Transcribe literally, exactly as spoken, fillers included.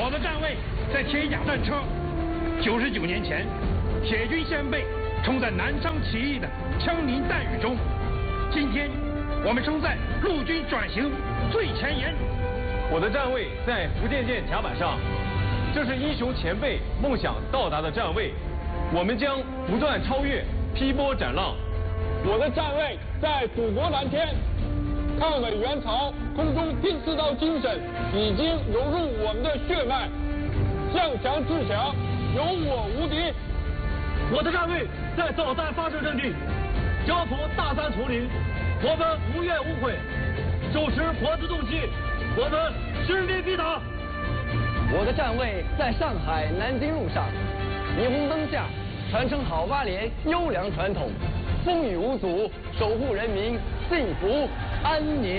我的站位在铁甲战车。九十九年前，铁军先辈冲在南昌起义的枪林弹雨中，今天我们冲在陆军转型最前沿。 我的站位在福建舰甲板上，这是英雄前辈梦想到达的站位，我们将不断超越，劈波斩浪。 我的站位在祖国蓝天，抗美援朝空中拼刺刀精神已经融入我们的血脉，向强制强，有我无敌。 我的站位在导弹发射阵地，交错大山丛林，我们无怨无悔，手持活字动器，我们实力必打。 我的站位在上海南京路上，霓虹灯下传承好八连优良传统，风雨无阻，守护人民幸福安宁。